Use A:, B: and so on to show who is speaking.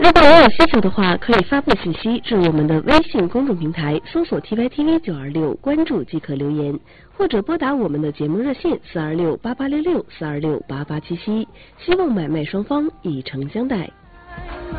A: 如果也有需求的话，可以发布信息至我们的微信公众平台，搜索 TYTV926，关注即可留言，或者拨打我们的节目热线4268866 4268877，希望买卖双方以诚相待。